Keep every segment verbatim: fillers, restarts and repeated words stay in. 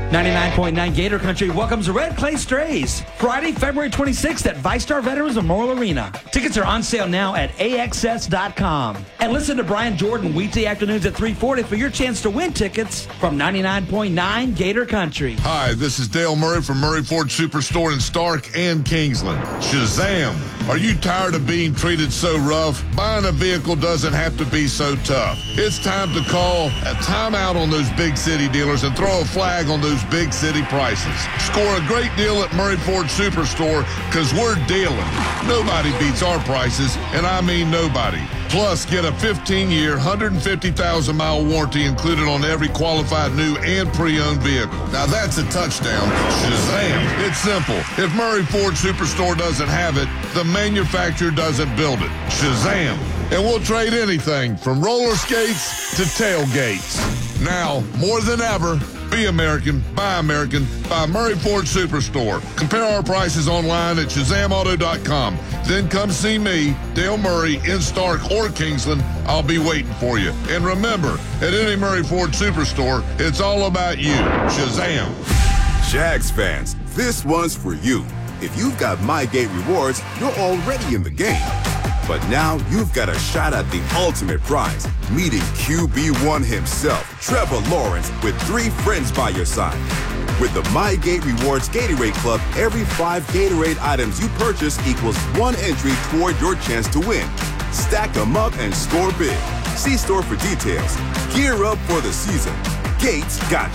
ninety-nine point nine Gator Country welcomes the Red Clay Strays Friday, February twenty-sixth at VyStar Veterans Memorial Arena. Tickets are on sale now at A X S dot com. And listen to Brian Jordan weekday afternoons at three forty for your chance to win tickets from ninety-nine point nine Gator Country. Hi, this is Dale Murray from Murray Ford Superstore in Stark and Kingsland. Shazam! Are you tired of being treated so rough? Buying a vehicle doesn't have to be so tough. It's time to call a timeout on those big city dealers and throw a flag on those big city prices. Score a great deal at Murray Ford Superstore because we're dealing. Nobody beats our prices, and I mean nobody. Plus, get a fifteen-year, one hundred fifty thousand mile warranty included on every qualified new and pre-owned vehicle. Now that's a touchdown. Shazam! It's simple. If Murray Ford Superstore doesn't have it, the manufacturer doesn't build it. Shazam! And we'll trade anything from roller skates to tailgates. Now, more than ever, be American, buy American, buy Murray Ford Superstore. Compare our prices online at Shazam Auto dot com. Then come see me, Dale Murray, in Stark or Kingsland. I'll be waiting for you. And remember, at any Murray Ford Superstore, it's all about you. Shazam. Jags fans, this one's for you. If you've got MyGate Rewards, you're already in the game. But now you've got a shot at the ultimate prize, meeting Q B one himself, Trevor Lawrence, with three friends by your side. With the MyGate Rewards Gatorade Club, every five Gatorade items you purchase equals one entry toward your chance to win. Stack them up and score big. See store for details. Gear up for the season. Gates got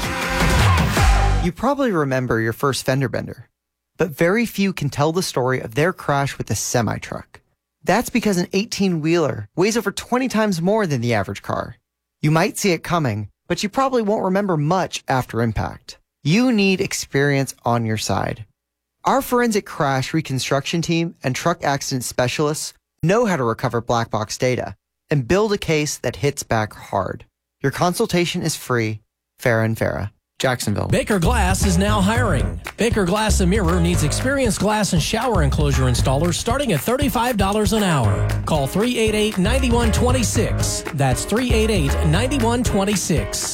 you. You probably remember your first fender bender, but very few can tell the story of their crash with a semi-truck. That's because an eighteen-wheeler weighs over twenty times more than the average car. You might see it coming, but you probably won't remember much after impact. You need experience on your side. Our forensic crash reconstruction team and truck accident specialists know how to recover black box data and build a case that hits back hard. Your consultation is free. Farah and Farah, Jacksonville. Baker Glass is now hiring. Baker Glass and Mirror needs experienced glass and shower enclosure installers starting at thirty-five dollars an hour. Call three eight eight, nine one two six. That's three eight eight, nine one two six.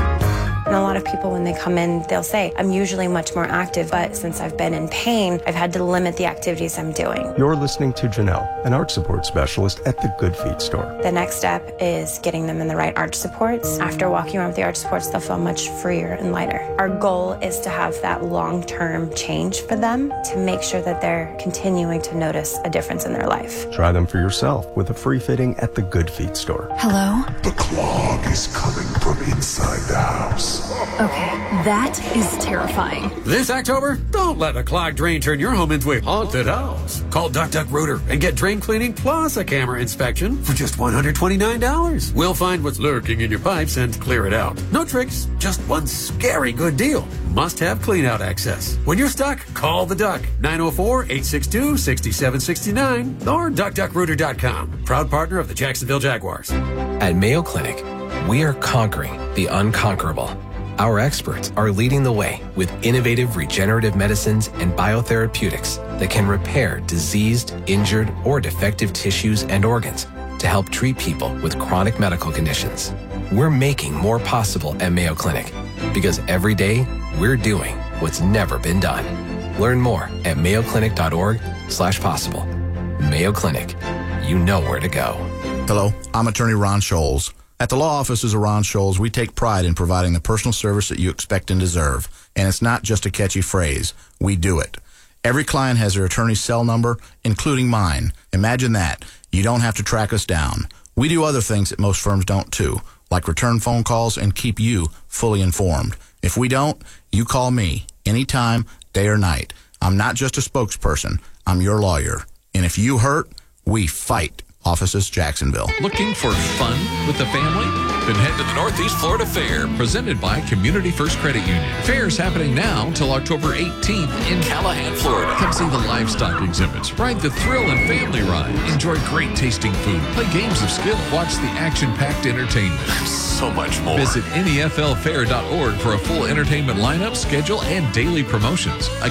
And a lot of people, when they come in, they'll say, I'm usually much more active, but since I've been in pain, I've had to limit the activities I'm doing. You're listening to Janelle, an arch support specialist at the Good Feet store. The next step is getting them in the right arch supports. After walking around with the arch supports, they'll feel much freer and lighter. Our goal is to have that long-term change for them to make sure that they're continuing to notice a difference in their life. Try them for yourself with a free fitting at the Good Feet store. Hello? The clog is coming from inside the house. Okay, that is terrifying. This October, don't let a clogged drain turn your home into a haunted house. Call Duck Duck Rooter and get drain cleaning plus a camera inspection for just one hundred twenty-nine dollars. We'll find what's lurking in your pipes and clear it out. No tricks, just one scary good deal. Must have clean out access. When you're stuck, call the Duck, nine oh four, eight six two, six seven six nine or duck duck rooter dot com. Proud partner of the Jacksonville Jaguars. At Mayo Clinic, we are conquering the unconquerable. Our experts are leading the way with innovative regenerative medicines and biotherapeutics that can repair diseased, injured, or defective tissues and organs to help treat people with chronic medical conditions. We're making more possible at Mayo Clinic because every day we're doing what's never been done. Learn more at mayo clinic dot org slash possible. Mayo Clinic, you know where to go. Hello, I'm attorney Ron Scholes. At the law offices of Ron Scholes, we take pride in providing the personal service that you expect and deserve. And it's not just a catchy phrase. We do it. Every client has their attorney's cell number, including mine. Imagine that. You don't have to track us down. We do other things that most firms don't too, like return phone calls and keep you fully informed. If we don't, you call me anytime, day or night. I'm not just a spokesperson. I'm your lawyer. And if you hurt, we fight. Offices, Jacksonville. Looking for fun with the family? Then head to the Northeast Florida Fair, presented by Community First Credit Union. Fair's happening now until October eighteenth in Callahan, Florida. Come see the livestock exhibits, ride the thrill and family ride, enjoy great tasting food, play games of skill, watch the action-packed entertainment. So much more. Visit N E F L fair dot org for a full entertainment lineup, schedule, and daily promotions. Again,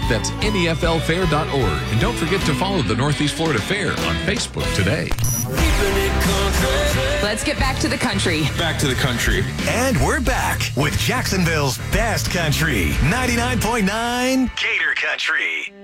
That's N E F L fair dot org. And don't forget to follow the Northeast Florida Fair on Facebook today. Let's get back to the country. Back to the country. And we're back with Jacksonville's best country, ninety-nine point nine Gator Country.